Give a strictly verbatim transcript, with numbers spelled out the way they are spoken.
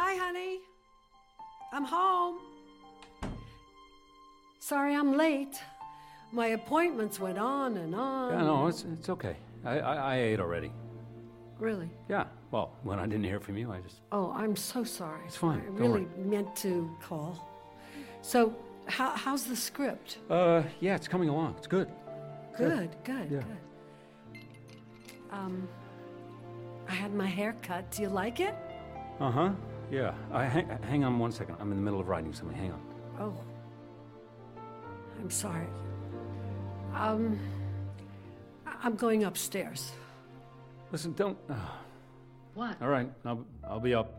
Hi, honey. I'm home. Sorry I'm late. My appointments went on and on. Yeah, no, it's it's okay. I, I, I ate already. Really? Yeah, well, when I didn't hear from you, I just... Oh, I'm so sorry. It's fine, I don't really worry. meant to call. So, how, how's the script? Uh, yeah, it's coming along. It's good. Good, good, Yeah. good. Um, I had my hair cut. Do you like it? Uh-huh, yeah. I, hang, hang on one second. I'm in the middle of writing something. Hang on. Oh. I'm sorry. Um, I- I'm going upstairs. Listen, don't... Uh, What? all right, I'll, I'll be up.